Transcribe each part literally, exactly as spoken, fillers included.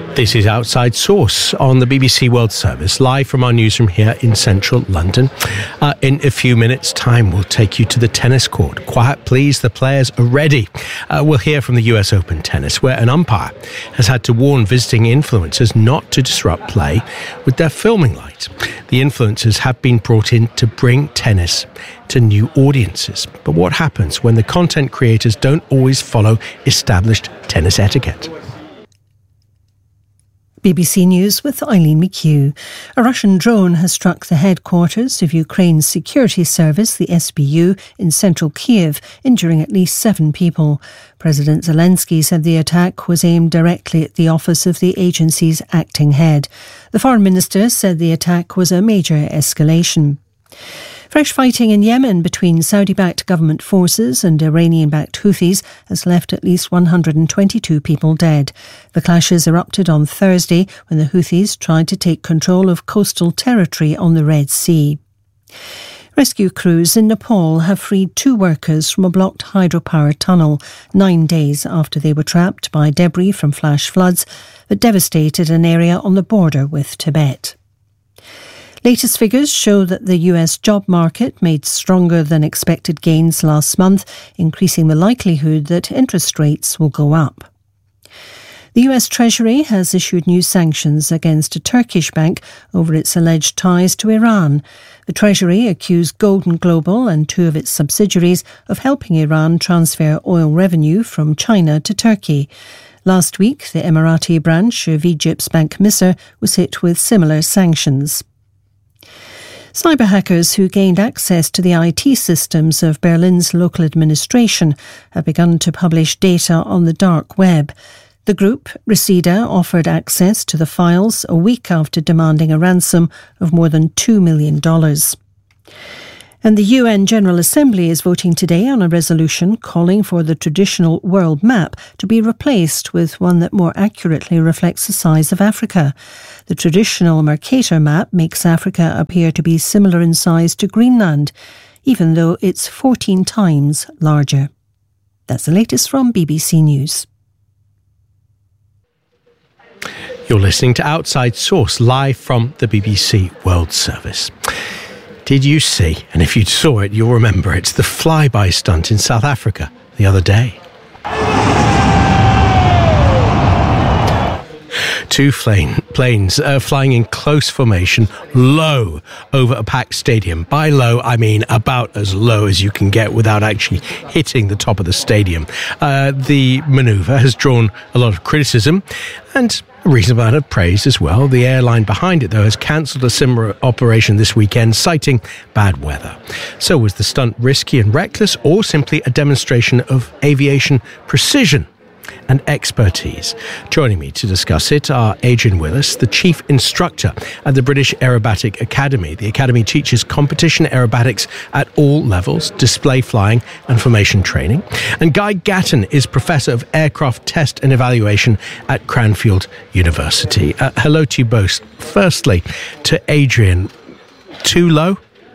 This is Outside Source on the B B C World Service, live from our newsroom here in central London. Uh, in a few minutes' time, we'll take you to the tennis court. Quiet, please, the players are ready. Uh, we'll hear from the U S Open tennis, where an umpire has had to warn visiting influencers not to disrupt play with their filming light. The influencers have been brought in to bring tennis to new audiences. But what happens when the content creators don't always follow established tennis etiquette? B B C News with Eileen McHugh. A Russian drone has struck the headquarters of Ukraine's security service, the S B U, in central Kiev, injuring at least seven people. President Zelensky said the attack was aimed directly at the office of the agency's acting head. The foreign minister said the attack was a major escalation. Fresh fighting in Yemen between Saudi-backed government forces and Iranian-backed Houthis has left at least one hundred twenty-two people dead. The clashes erupted on Thursday when the Houthis tried to take control of coastal territory on the Red Sea. Rescue crews in Nepal have freed two workers from a blocked hydropower tunnel nine days after they were trapped by debris from flash floods that devastated an area on the border with Tibet. Latest figures show that the U S job market made stronger than expected gains last month, increasing the likelihood that interest rates will go up. The U S Treasury has issued new sanctions against a Turkish bank over its alleged ties to Iran. The Treasury accused Golden Global and two of its subsidiaries of helping Iran transfer oil revenue from China to Turkey. Last week, the Emirati branch of Egypt's Bank Misr was hit with similar sanctions. Cyber hackers who gained access to the I T systems of Berlin's local administration have begun to publish data on the dark web. The group, Reseda, offered access to the files a week after demanding a ransom of more than two million dollars. And the U N General Assembly is voting today on a resolution calling for the traditional world map to be replaced with one that more accurately reflects the size of Africa. The traditional Mercator map makes Africa appear to be similar in size to Greenland, even though it's fourteen times larger. That's the latest from B B C News. You're listening to Outside Source, live from the B B C World Service. Did you see, and if you saw it, you'll remember it's the flyby stunt in South Africa the other day. Two flame, planes uh, flying in close formation, low over a packed stadium. By low, I mean about as low as you can get without actually hitting the top of the stadium. Uh, the manoeuvre has drawn a lot of criticism and a reasonable amount of praise as well. The airline behind it, though, has cancelled a similar operation this weekend, citing bad weather. So was the stunt risky and reckless, or simply a demonstration of aviation precision and expertise? Joining me to discuss it are Adrian Willis, the chief instructor at the British Aerobatic Academy. The Academy teaches competition aerobatics at all levels, display flying and formation training. And Guy Gatton is Professor of Aircraft Test and Evaluation at Cranfield University. Uh, hello to you both. Firstly, to Adrian, too low?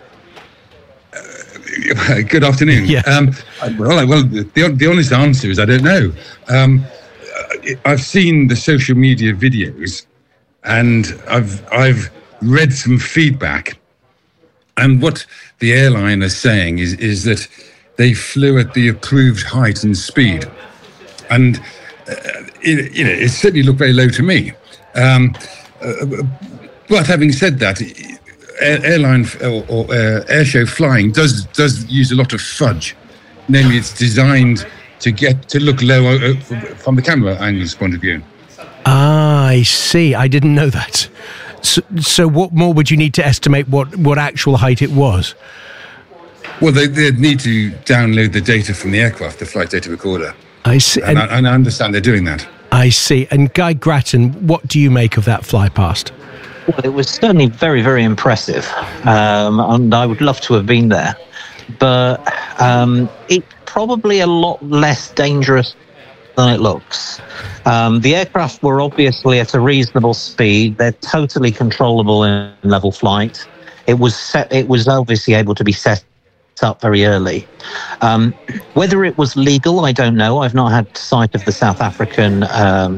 Good afternoon. Yes. Um, well, well, the, the honest answer is I don't know. Um, I've seen the social media videos, and I've I've read some feedback, and what the airline is saying is is that they flew at the approved height and speed, and uh, it, you know it certainly looked very low to me. Um, uh, but having said that, airline or, or uh, airshow flying does does use a lot of fudge. Namely, it's designed to get to look low uh, from the camera angle's point of view. Ah, I see. I didn't know that. So, so what more would you need to estimate what, what actual height it was? Well, they, they'd need to download the data from the aircraft, the flight data recorder. I see. And, and, I, and I understand they're doing that. I see. And Guy Gatton, what do you make of that fly past? Well, it was certainly very, very impressive, um, and I would love to have been there. But um, it's probably a lot less dangerous than it looks. Um, the aircraft were obviously at a reasonable speed. They're totally controllable in level flight. It was set. It was obviously able to be set up very early. Um, whether it was legal, I don't know. I've not had sight of the South African um,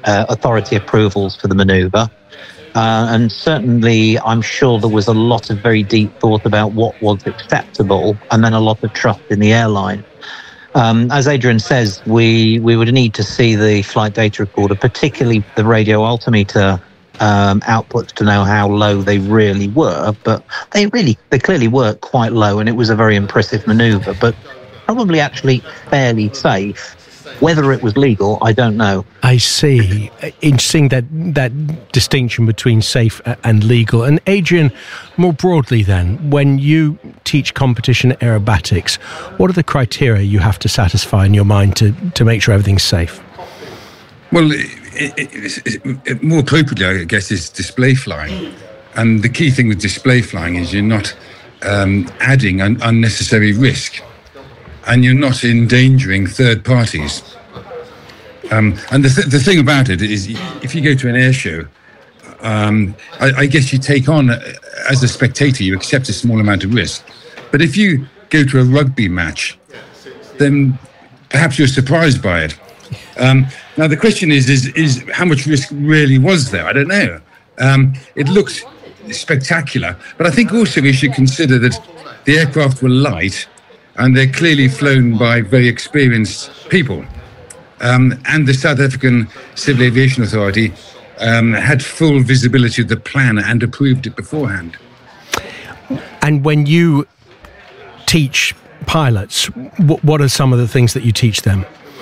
uh, authority approvals for the manoeuvre. Uh, and certainly, I'm sure there was a lot of very deep thought about what was acceptable, and then a lot of trust in the airline. Um, as Adrian says, we, we would need to see the flight data recorder, particularly the radio altimeter um, outputs, to know how low they really were. But they really, they clearly were quite low, and it was a very impressive manoeuvre, but probably actually fairly safe. Whether it was legal, I don't know. I see. Interesting that that distinction between safe and legal. And Adrian, more broadly then, when you teach competition aerobatics, what are the criteria you have to satisfy in your mind to, to make sure everything's safe? Well, it, it, it, more appropriately, I guess, is display flying. And the key thing with display flying is you're not um, adding un- unnecessary risk. And you're not endangering third parties. Um, and the, th- the thing about it is, if you go to an air show, um, I, I guess you take on, uh, as a spectator, you accept a small amount of risk. But if you go to a rugby match, then perhaps you're surprised by it. Um, now, the question is, is, is how much risk really was there? I don't know. Um, it looks spectacular. But I think also we should consider that the aircraft were light, and they're clearly flown by very experienced people. Um, and the South African Civil Aviation Authority um, had full visibility of the plan and approved it beforehand. And when you teach pilots, what, what are some of the things that you teach them?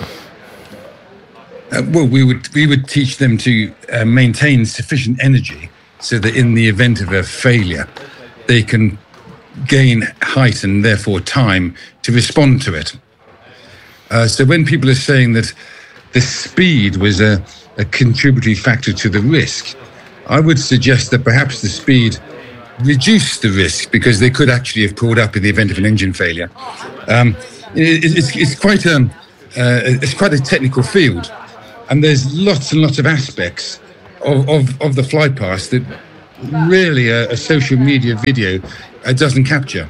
Uh, well, we would we would teach them to uh, maintain sufficient energy so that in the event of a failure, they can gain height and therefore time to respond to it. Uh, so when people are saying that the speed was a, a contributory factor to the risk, I would suggest that perhaps the speed reduced the risk because they could actually have pulled up in the event of an engine failure. Um, it, it's, it's quite a uh, it's quite a technical field, and there's lots and lots of aspects of, of, of the flight pass that really a, a social media video uh, doesn't capture.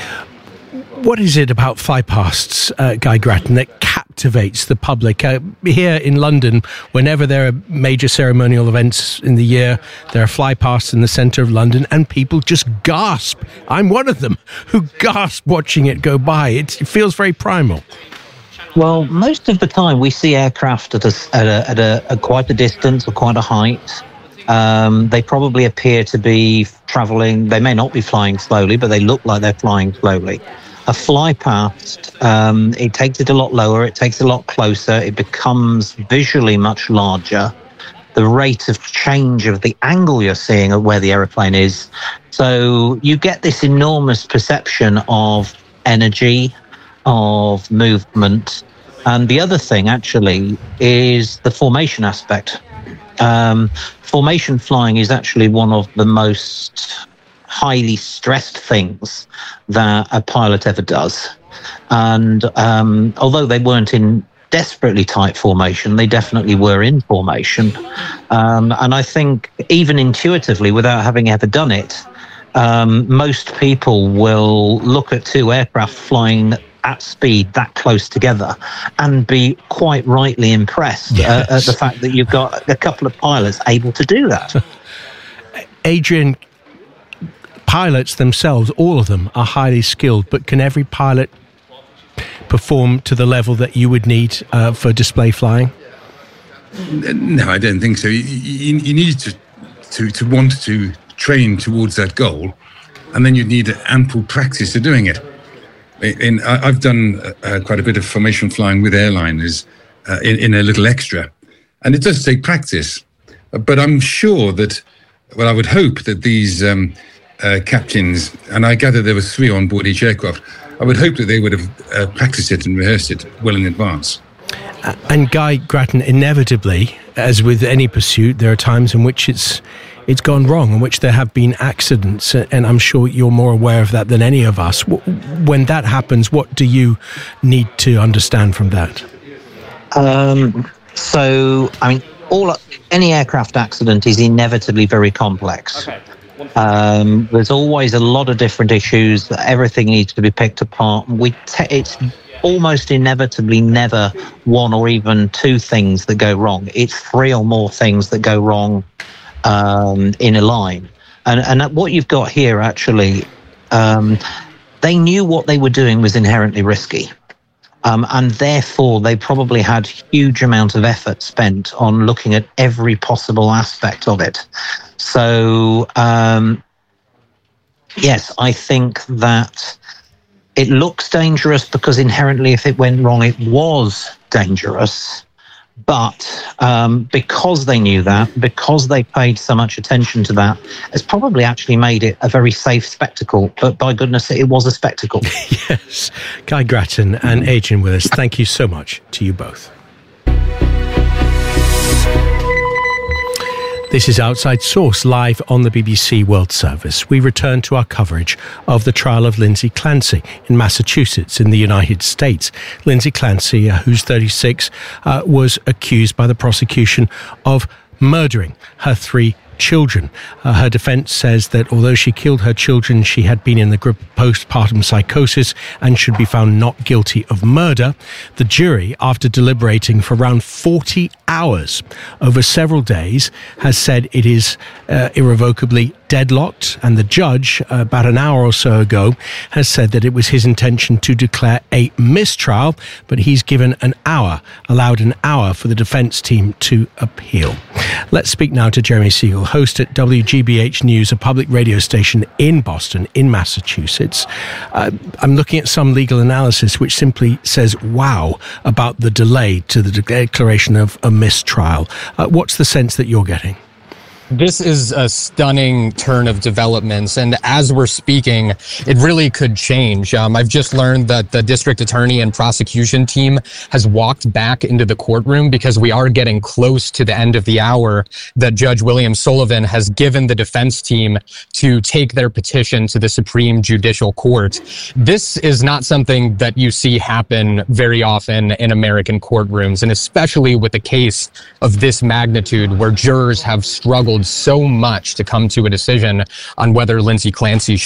What is it about flypasts, uh, Guy Grattan, that captivates the public? Uh, here in London, whenever there are major ceremonial events in the year, there are flypasts in the centre of London, and people just gasp. I'm one of them who gasp watching it go by. It, it feels very primal. Well, most of the time we see aircraft at a, at a, at a, at quite a distance or quite a height. Um, they probably appear to be travelling. They may not be flying slowly, but they look like they're flying slowly. A fly past, um, it takes it a lot lower, it takes it a lot closer, it becomes visually much larger. The rate of change of the angle you're seeing of where the aeroplane is. So you get this enormous perception of energy, of movement. And the other thing, actually, is the formation aspect. Um, formation flying is actually one of the most highly stressed things that a pilot ever does. And um, although they weren't in desperately tight formation, they definitely were in formation. Um, and I think even intuitively, without having ever done it, um, most people will look at two aircraft flying at speed that close together and be quite rightly impressed yes. uh, at the fact that you've got a couple of pilots able to do that. Adrian, pilots themselves, all of them, are highly skilled, but can every pilot perform to the level that you would need uh, for display flying? No, I don't think so. You, you, you need to, to to want to train towards that goal, and then you need ample practice of doing it. In, I've done uh, quite a bit of formation flying with airliners uh, in, in a little extra, and it does take practice. But I'm sure that, well, I would hope that these um, uh, captains, and I gather there were three on board each aircraft, I would hope that they would have uh, practiced it and rehearsed it well in advance. Uh, and Guy Grattan, inevitably, as with any pursuit, there are times in which it's it's gone wrong, in which there have been accidents, and I'm sure you're more aware of that than any of us. When that happens, what do you need to understand from that? Um, so, I mean, all any aircraft accident is inevitably very complex. Okay. Um, there's always a lot of different issues. Everything needs to be picked apart. We te- it's almost inevitably never one or even two things that go wrong. It's three or more things that go wrong um, in a line. And, and what you've got here, actually, um, they knew what they were doing was inherently risky. Um, and therefore, they probably had huge amount of effort spent on looking at every possible aspect of it. So, um, yes, I think that it looks dangerous because inherently, if it went wrong, it was dangerous. But um, because they knew that, because they paid so much attention to that, it's probably actually made it a very safe spectacle. But by goodness, it was a spectacle. Yes. Guy Grattan and Adrian Willis, thank you so much to you both. This is Outside Source, live on the B B C World Service. We return to our coverage of the trial of Lindsay Clancy in Massachusetts in the United States. Lindsay Clancy, uh, who's thirty-six, uh, was accused by the prosecution of murdering her three children. Uh, her defense says that although she killed her children, she had been in the grip of postpartum psychosis and should be found not guilty of murder. The jury, after deliberating for around forty hours over several days, has said it is uh, irrevocably deadlocked, and the judge, uh, about an hour or so ago, has said that it was his intention to declare a mistrial, but he's given an hour, allowed an hour for the defense team to appeal. Let's speak now to Jeremy Siegel, host at W G B H News, a public radio station in Boston, in Massachusetts. Uh, I'm looking at some legal analysis which simply says, wow, about the delay to the declaration of a mistrial. Uh, what's the sense that you're getting? This is a stunning turn of developments, and as we're speaking, it really could change. Um, I've just learned that the district attorney and prosecution team has walked back into the courtroom because we are getting close to the end of the hour that Judge William Sullivan has given the defense team to take their petition to the Supreme Judicial Court. This is not something that you see happen very often in American courtrooms, and especially with a case of this magnitude where jurors have struggled so much to come to a decision on whether Lindsay Clancy should